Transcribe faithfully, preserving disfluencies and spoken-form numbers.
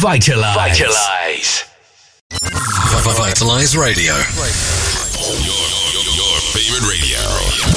Vitalize. Vitalize. Vitalize Radio. Your, your, your favorite radio.